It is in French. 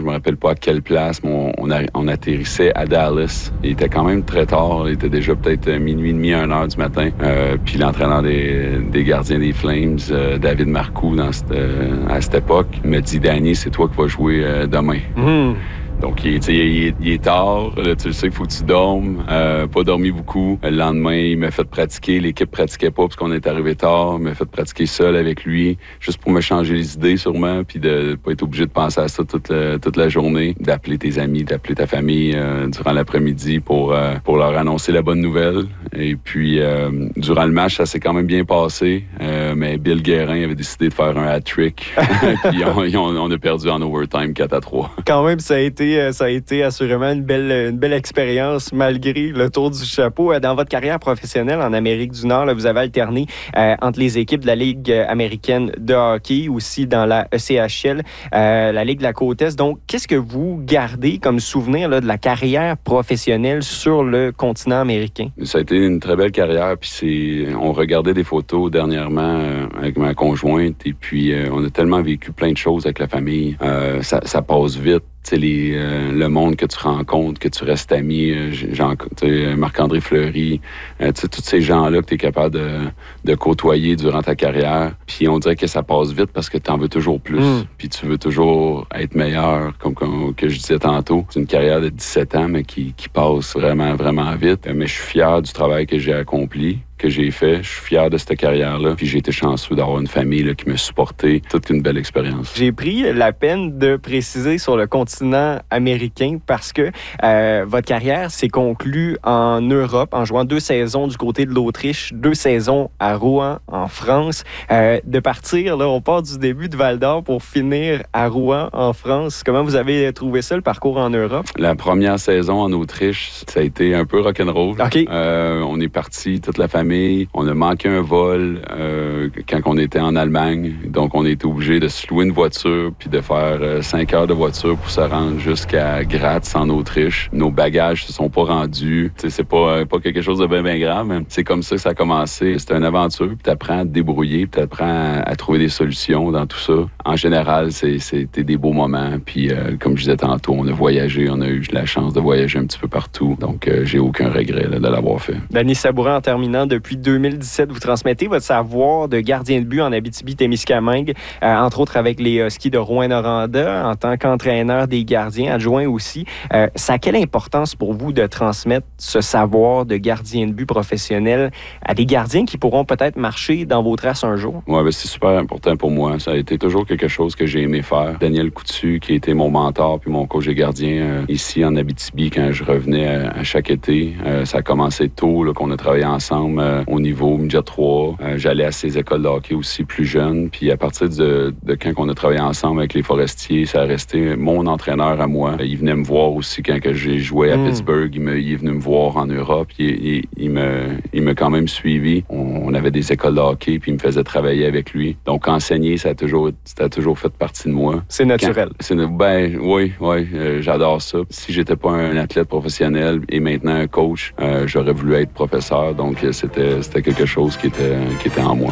me rappelle pas à quelle place, mais on atterrissait à Dallas. Il était quand même très tard. Il était déjà peut-être minuit et demi, 1h du matin. Puis l'entraîneur des gardiens des Flames, David Marcoux, à cette époque, me dit « Danny, c'est toi qui vas jouer demain. Donc, il est tard. Là, tu le sais qu'il faut que tu dormes. Pas dormi beaucoup. Le lendemain, il m'a fait pratiquer. L'équipe pratiquait pas parce qu'on est arrivé tard. Il m'a fait pratiquer seul avec lui, juste pour me changer les idées sûrement, puis de pas être obligé de penser à ça toute la journée. D'appeler tes amis, d'appeler ta famille durant l'après-midi pour leur annoncer la bonne nouvelle. Et puis, durant le match, ça s'est quand même bien passé. Mais Bill Guérin avait décidé de faire un hat-trick. Puis on a perdu en overtime 4-3. Quand même, ça a été assurément une belle expérience malgré le tour du chapeau. Dans votre carrière professionnelle en Amérique du Nord, là, vous avez alterné entre les équipes de la Ligue américaine de hockey, aussi dans la ECHL, la Ligue de la Côte-Est. Donc, qu'est-ce que vous gardez comme souvenir là, de la carrière professionnelle sur le continent américain? Ça a été une très belle carrière. Puis on regardait des photos dernièrement avec ma conjointe et puis on a tellement vécu plein de choses avec la famille. Ça passe vite. Le monde que tu rencontres, que tu restes ami, Marc-André Fleury, tous ces gens-là que tu es capable de côtoyer durant ta carrière. Puis on dirait que ça passe vite parce que tu en veux toujours plus. Puis tu veux toujours être meilleur, comme que je disais tantôt. C'est une carrière de 17 ans, mais qui passe vraiment, vraiment vite. Mais je suis fier du travail que j'ai accompli, que j'ai fait. Je suis fier de cette carrière-là. Puis j'ai été chanceux d'avoir une famille là, qui m'a supporté. Toute une belle expérience. J'ai pris la peine de préciser sur le continent américain parce que votre carrière s'est conclue en Europe en jouant 2 saisons du côté de l'Autriche, 2 saisons à Rouen, en France. De partir, là, on part du début de Val-d'Or pour finir à Rouen, en France. Comment vous avez trouvé ça, le parcours en Europe? La première saison en Autriche, ça a été un peu rock'n'roll. Okay. On est parti, toute la famille. On a manqué un vol quand on était en Allemagne. Donc, on était obligé de se louer une voiture puis de faire 5 heures de voiture pour se rendre jusqu'à Graz, en Autriche. Nos bagages se sont pas rendus. T'sais, c'est pas quelque chose de bien grave, mais c'est comme ça que ça a commencé. C'était une aventure, puis t'apprends à te débrouiller, puis t'apprends à trouver des solutions dans tout ça. En général, c'était des beaux moments. Puis, comme je disais tantôt, on a voyagé, on a eu la chance de voyager un petit peu partout. Donc, j'ai aucun regret là, de l'avoir fait. Danny Sabourin, en terminant, depuis 2017, vous transmettez votre savoir de gardien de but en Abitibi-Témiscamingue, entre autres avec les Huskies de Rouyn-Noranda, en tant qu'entraîneur des gardiens, adjoint aussi. Ça a quelle importance pour vous de transmettre ce savoir de gardien de but professionnel à des gardiens qui pourront peut-être marcher dans vos traces un jour? Oui, ben c'est super important pour moi. Ça a été toujours quelque chose que j'ai aimé faire. Daniel Coutu, qui a été mon mentor puis mon coach de gardien ici en Abitibi quand je revenais à chaque été. Ça a commencé tôt, là, qu'on a travaillé ensemble au niveau Midget 3. J'allais à ces écoles de hockey aussi plus jeune. Puis à partir de quand on a travaillé ensemble avec les Forestiers, ça a resté mon entraîneur à moi. Il venait me voir aussi quand que j'ai joué à Pittsburgh. Il est venu me voir en Europe. Il m'a quand même suivi. On avait des écoles de hockey puis il me faisait travailler avec lui. Donc enseigner, ça a toujours fait partie de moi. C'est naturel. Oui, j'adore ça. Si j'étais pas un athlète professionnel et maintenant un coach, j'aurais voulu être professeur. Donc c'était quelque chose qui était en moi.